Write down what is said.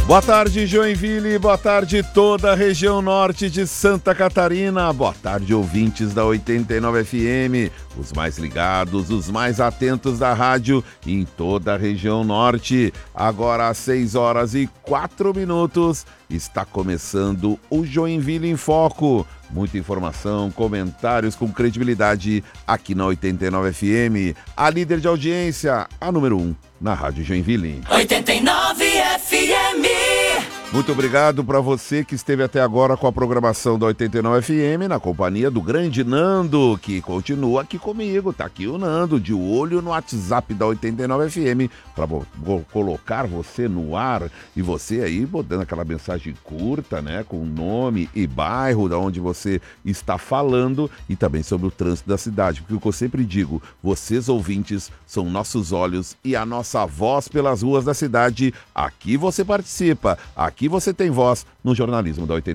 Boa tarde, Joinville, boa tarde toda a região norte de Santa Catarina, boa tarde ouvintes da 89 FM, os mais ligados, os mais atentos da rádio em toda a região norte. Agora às 6h04, está começando o Joinville em Foco. Muita informação, comentários com credibilidade aqui na 89 FM, a líder de audiência, a número 1 na Rádio Joinville. 89 FM. Muito obrigado para você que esteve até agora com a programação da 89 FM, na companhia do grande Nando, que continua aqui comigo. Tá aqui o Nando, de olho no WhatsApp da 89 FM, para colocar você no ar e você aí botando aquela mensagem curta, né, com nome e bairro da onde você está falando e também sobre o trânsito da cidade. Porque o que eu sempre digo, vocês ouvintes são nossos olhos e a nossa voz pelas ruas da cidade. Aqui você participa, aqui você tem voz no jornalismo da 89.